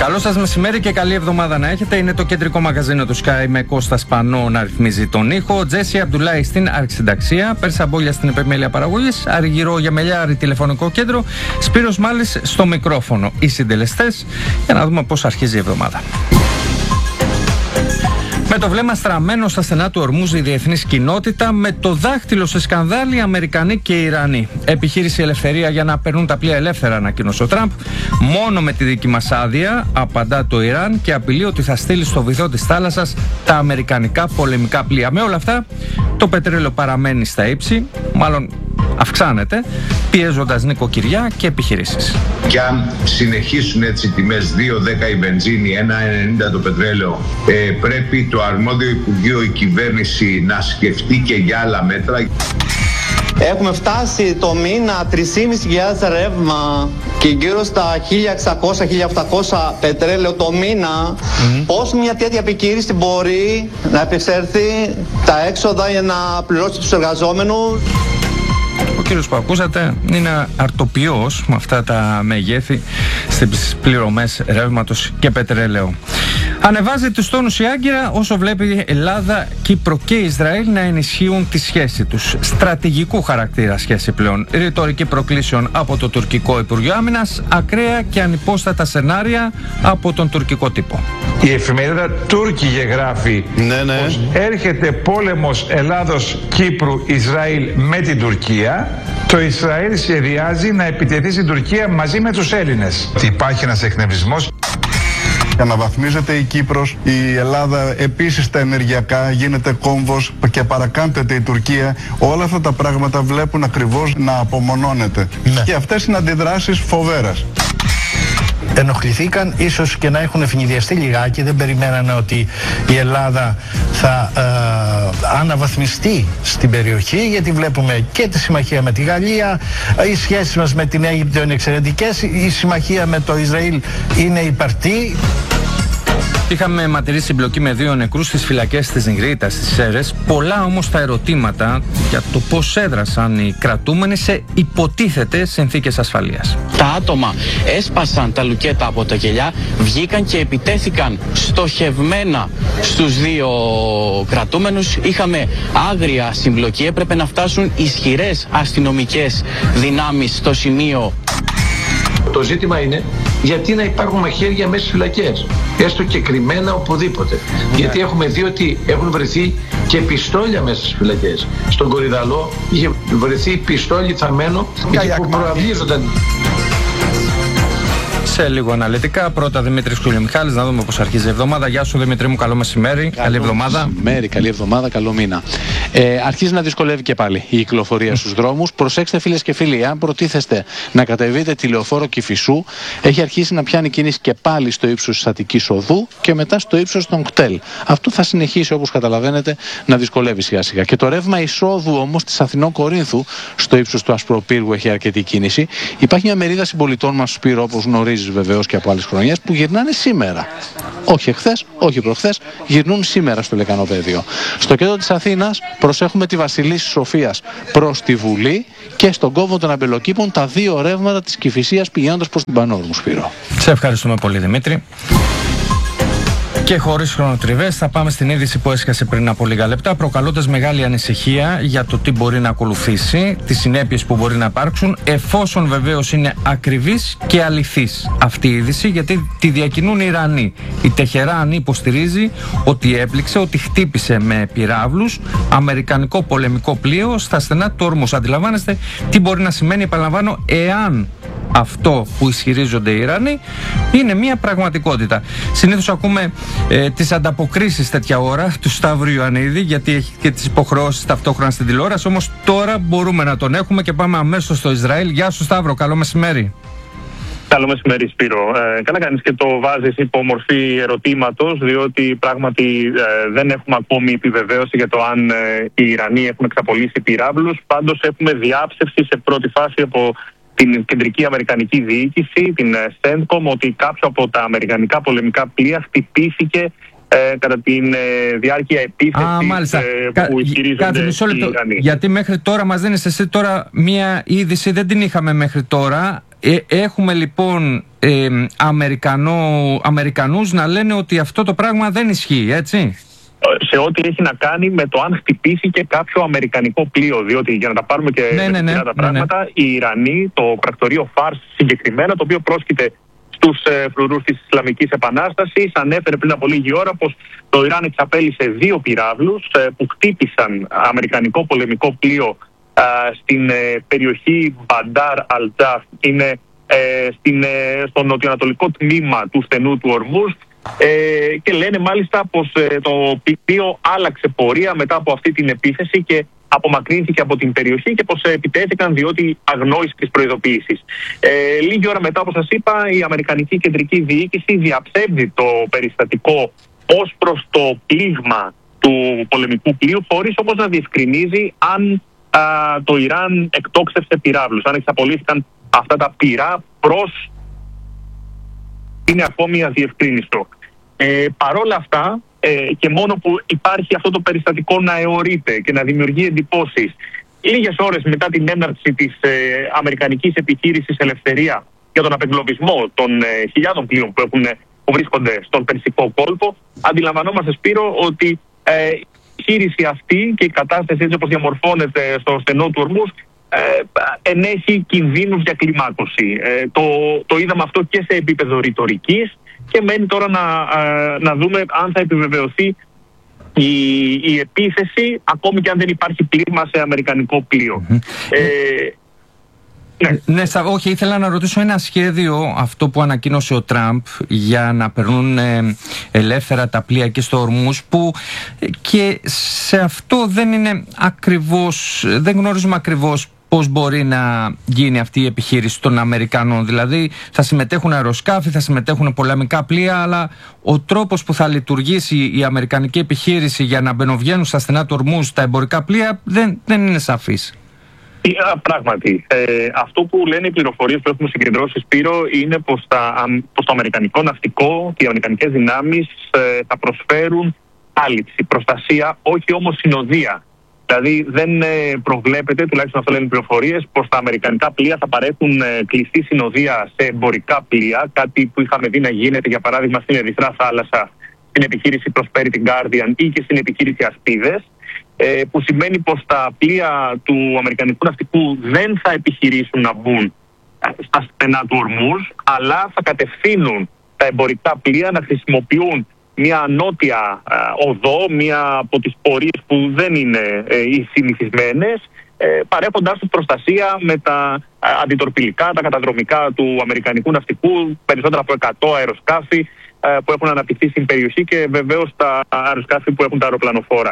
Καλό σας μεσημέρι και καλή εβδομάδα να έχετε. Είναι το κεντρικό μαγαζίνο του Sky με Κώστα Σπανό να ρυθμίζει τον ήχο, Τζέσι Αμπτουλάη στην αρχισυνταξία, Πέρσα Μπόλια στην επιμέλεια παραγωγής, Αργυρό Γεμελιάρη τηλεφωνικό κέντρο, Σπύρος Μάλης στο μικρόφωνο. Οι συντελεστές για να δούμε πώς αρχίζει η εβδομάδα. Με το βλέμμα στραμμένο στα στενά του Ορμούζ η διεθνής κοινότητα, με το δάχτυλο σε σκανδάλι Αμερικανοί και Ιρανοί. Επιχείρηση ελευθερία για να περνούν τα πλοία ελεύθερα, ανακοίνωσε ο Τραμπ. Μόνο με τη δική μας άδεια, απαντά το Ιράν και απειλεί ότι θα στείλει στο βυθό της θάλασσας τα αμερικανικά πολεμικά πλοία. Με όλα αυτά, το πετρέλαιο παραμένει στα ύψη, μάλλον αυξάνεται, πιέζοντας νοικοκυριά και επιχειρήσεις. Και αν συνεχίσουν έτσι οι τιμές 2,10 η βενζίνη, 1,90 το πετρέλαιο, πρέπει το αρμόδιο Υπουργείο, η κυβέρνηση να σκεφτεί και για άλλα μέτρα. Έχουμε φτάσει το μήνα 3.500 ρεύμα και γύρω στα 1.600-1.700 πετρέλαιο το μήνα. Πώς μια τέτοια επιχείρηση μπορεί να επεξέλθει τα έξοδα για να πληρώσει τους εργαζόμενους? Ο κύριος που ακούσατε είναι αρτοποιός με αυτά τα μεγέθη στις πληρωμές ρεύματος και πετρέλαιο. Ανεβάζει τους τόνους η Άγκυρα όσο βλέπει Ελλάδα, Κύπρο και Ισραήλ να ενισχύουν τη σχέση τους. Στρατηγικού χαρακτήρα σχέση πλέον. Ρητορική προκλήσεων από το τουρκικό Υπουργείο Άμυνας, ακραία και ανυπόστατα σενάρια από τον τουρκικό τύπο. Η εφημερίδα Τούρκιγε γράφει πως έρχεται πόλεμος Ελλάδος-Κύπρου-Ισραήλ με την Τουρκία. Το Ισραήλ σχεδιάζει να επιτεθεί στην Τουρκία μαζί με τους Έλληνες. Υπάρχει ένας εκνευρισμός. Αναβαθμίζεται η Κύπρος, η Ελλάδα επίσης στα ενεργειακά, γίνεται κόμβος και παρακάμπτεται η Τουρκία. Όλα αυτά τα πράγματα βλέπουν ακριβώς να απομονώνεται. Και αυτές είναι αντιδράσεις φοβέρας. Ενοχληθήκαν, ίσως και να έχουν ευνηδιαστεί λιγάκι, δεν περιμένανε ότι η Ελλάδα θα αναβαθμιστεί στην περιοχή, γιατί βλέπουμε και τη συμμαχία με τη Γαλλία, οι σχέσεις μας με την Αίγυπτο είναι εξαιρετικές, η συμμαχία με το Ισραήλ είναι υπαρτή. Είχαμε ματηρή συμπλοκή με 2 νεκρούς στις φυλακές της Νιγρήτας, στις Σέρρες. Πολλά όμως τα ερωτήματα για το πώς έδρασαν οι κρατούμενοι σε υποτίθεται συνθήκες ασφαλείας. Τα άτομα έσπασαν τα λουκέτα από τα κελιά, βγήκαν και επιτέθηκαν στοχευμένα στους 2 κρατούμενους. Είχαμε άγρια συμπλοκή, έπρεπε να φτάσουν ισχυρές αστυνομικές δυνάμεις στο σημείο. Το ζήτημα είναι γιατί να υπάρχουν μαχαίρια μέσα στις φυλακές, έστω και κρυμμένα οπουδήποτε. Γιατί έχουμε δει ότι έχουν βρεθεί και πιστόλια μέσα στις φυλακές. Στον Κορυδαλό είχε βρεθεί πιστόλι θαμμένο που προαυλίζονταν. Σε λίγο αναλυτικά. Πρώτα Δημήτρης Κουλιομιχάλης, να δούμε πώς αρχίζει η εβδομάδα. Γεια σου Δημήτρη μου, καλό μεσημέρι. Καλή εβδομάδα. Καλή εβδομάδα, καλό μήνα. Αρχίζει να δυσκολεύει και πάλι η κυκλοφορία στους δρόμους. Προσέξτε φίλες και φίλοι, αν προτίθεστε να κατεβείτε τη Λεωφόρο Κηφισού, έχει αρχίσει να πιάνει κίνηση και πάλι στο ύψος της Αττικής Οδού και μετά στο ύψος των κτέλ. Αυτό θα συνεχίσει, όπως καταλαβαίνετε, να δυσκολεύει σιγά σιγά. Και το ρεύμα εισόδου όμως της Αθηνών Κορίνθου στο ύψος του Ασπροπύργου έχει αρκετή κίνηση. Υπάρχει μια μερίδα συμπολιτών μας, Σπύρο, όπως γνωρίζεις βεβαίως και από άλλες χρονιές, που γυρνάνε σήμερα. Όχι εχθές, όχι προχθές, γυρνούν σήμερα στο Λεκανοπέδιο. Στο κέντρο της Αθήνας προσέχουμε τη Βασιλίσσης Σοφίας προς τη Βουλή και στον κόμβο των Αμπελοκήπων τα 2 ρεύματα της Κηφισίας πηγαίνοντας προς την Πανόρμου, Σπύρο. Σε ευχαριστούμε πολύ Δημήτρη. Και χωρίς χρονοτριβές θα πάμε στην είδηση που έσκασε πριν από λίγα λεπτά, προκαλώντας μεγάλη ανησυχία για το τι μπορεί να ακολουθήσει, τις συνέπειες που μπορεί να υπάρξουν, εφόσον βεβαίως είναι ακριβής και αληθής αυτή η είδηση, γιατί τη διακινούν οι Ιρανοί. Η Τεχεράν υποστηρίζει ότι έπληξε, ότι χτύπησε με πυράβλους αμερικανικό πολεμικό πλοίο στα στενά του Ορμούζ. Αντιλαμβάνεστε τι μπορεί να σημαίνει, επαναλαμβάνω, εάν αυτό που ισχυρίζονται οι Ιρανοί είναι μια πραγματικότητα. Συνήθως ακούμε τις ανταποκρίσεις τέτοια ώρα του Σταύρου Ιωαννίδη, γιατί έχει και τις υποχρεώσεις ταυτόχρονα στην τηλεόραση. Όμως τώρα μπορούμε να τον έχουμε και πάμε αμέσως στο Ισραήλ. Γεια σου Σταύρο, καλό μεσημέρι. Καλό μεσημέρι Σπύρο. Καλά κάνεις και το βάζεις υπό μορφή ερωτήματος, διότι πράγματι δεν έχουμε ακόμη επιβεβαίωση για το αν οι Ιρανοί έχουν εξαπολύσει πυράβλους. Πάντως έχουμε διάψευση σε πρώτη φάση από την κεντρική αμερικανική διοίκηση, την CENTCOM, ότι κάποιο από τα αμερικανικά πολεμικά πλοία χτυπήθηκε κατά τη διάρκεια επίθεσης που ισχυρίζονται οι Ιρανοί. Γιατί μέχρι τώρα μας δίνεις εσύ τώρα μία είδηση, δεν την είχαμε μέχρι τώρα. Έχουμε λοιπόν Αμερικανούς να λένε ότι αυτό το πράγμα δεν ισχύει, έτσι. Σε ό,τι έχει να κάνει με το αν χτυπήσει και κάποιο αμερικανικό πλοίο. Διότι για να τα πάρουμε και τα πράγματα, οι Ιρανοί, το πρακτορείο Φάρς συγκεκριμένα, το οποίο πρόσκειται στους φρουρούς της Ισλαμικής Επανάστασης, ανέφερε πριν από λίγη ώρα πως το Ιράν εξαπέλυσε 2 πυράβλους που χτύπησαν αμερικανικό πολεμικό πλοίο στην περιοχή Μπαντάρ Αλτζάφ. Είναι στο νοτιοανατολικό τμήμα του στενού του Ορμούζ, και λένε μάλιστα πως το πλοίο άλλαξε πορεία μετά από αυτή την επίθεση και απομακρύνθηκε από την περιοχή και πως επιτέθηκαν διότι αγνόησε τις προειδοποιήσεις. Λίγη ώρα μετά, όπως σας είπα, η Αμερικανική Κεντρική Διοίκηση διαψεύδει το περιστατικό ως προς το πλήγμα του πολεμικού πλοίου, χωρίς όμως να διευκρινίζει αν το Ιράν εκτόξευσε πυράβλους, αν εξαπολύθηκαν αυτά τα πυρά προς... είναι ακόμη αδιευκρίνιστο. Παρόλα αυτά, και μόνο που υπάρχει αυτό το περιστατικό να αιωρείται και να δημιουργεί εντυπώσεις, λίγες ώρες μετά την έναρξη της αμερικανικής επιχείρησης Ελευθερία για τον απεγκλωβισμό των χιλιάδων πλοίων που βρίσκονται στον Περσικό κόλπο, αντιλαμβανόμαστε, Σπύρο, ότι η επιχείρηση αυτή και η κατάσταση έτσι όπως διαμορφώνεται στο στενό του Ορμούζ ενέχει κινδύνους για κλιμάκωση. Το είδαμε αυτό και σε επίπεδο ρητορικής και μένει τώρα να δούμε αν θα επιβεβαιωθεί η επίθεση, ακόμη και αν δεν υπάρχει πλήγμα σε αμερικανικό πλοίο. Ναι, όχι, ήθελα να ρωτήσω ένα σχέδιο, αυτό που ανακοίνωσε ο Τραμπ, για να περνούν ελεύθερα τα πλοία και στο Ορμούζ, που και σε αυτό δεν είναι ακριβώς, δεν γνωρίζουμε ακριβώς πώς μπορεί να γίνει αυτή η επιχείρηση των Αμερικανών. Δηλαδή θα συμμετέχουν αεροσκάφη, θα συμμετέχουν πολεμικά πλοία, αλλά ο τρόπος που θα λειτουργήσει η αμερικανική επιχείρηση για να μπαινοβγαίνουν στα στενά του Ορμούζ τα εμπορικά πλοία δεν είναι σαφής. Πράγματι, αυτό που λένε οι πληροφορίες που έχουμε συγκεντρώσει, Σπύρο, είναι πως το αμερικανικό ναυτικό και οι αμερικανικές δυνάμεις θα προσφέρουν κάλυψη, προστασία, όχι όμως συνοδεία. Δηλαδή δεν προβλέπεται, τουλάχιστον αυτό λένε οι πληροφορίες, πως τα αμερικανικά πλοία θα παρέχουν κλειστή συνοδεία σε εμπορικά πλοία, κάτι που είχαμε δει να γίνεται για παράδειγμα στην Ερυθρά Θάλασσα, στην επιχείρηση Prosperity Guardian ή και στην επιχείρηση Ασπίδες, που σημαίνει πως τα πλοία του αμερικανικού ναυτικού δεν θα επιχειρήσουν να μπουν στα στενά του Ορμούζ, αλλά θα κατευθύνουν τα εμπορικά πλοία να χρησιμοποιούν μια νότια οδό, μια από τις πορείες που δεν είναι οι συνηθισμένες, παρέχοντάς τους προστασία με τα αντιτορπιλικά, τα καταδρομικά του αμερικανικού ναυτικού, περισσότερα από 100 αεροσκάφη που έχουν αναπτυχθεί στην περιοχή και βεβαίως τα αεροσκάφη που έχουν τα αεροπλανοφόρα.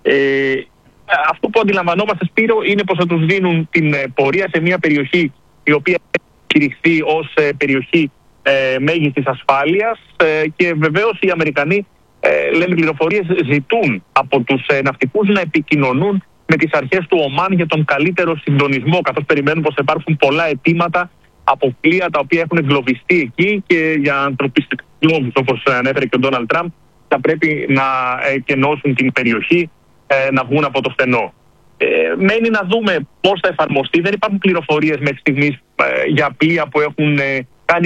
Αυτό που αντιλαμβανόμαστε, Σπύρο, είναι πως θα τους δίνουν την πορεία σε μια περιοχή η οποία έχει κηρυχθεί ως περιοχή μέγιστης ασφάλειας, και βεβαίως οι Αμερικανοί, λένε πληροφορίες, ζητούν από τους ναυτικούς να επικοινωνούν με τις αρχές του Ομάν για τον καλύτερο συντονισμό, καθώς περιμένουν πως θα υπάρχουν πολλά αιτήματα από πλοία τα οποία έχουν εγκλωβιστεί εκεί και για ανθρωπιστικούς λόγους, όπως ανέφερε και ο Ντόναλντ Τραμπ, θα πρέπει να εκενώσουν την περιοχή, να βγουν από το στενό. Μένει να δούμε πώς θα εφαρμοστεί. Δεν υπάρχουν πληροφορίες μέχρι στιγμής για πλοία που έχουν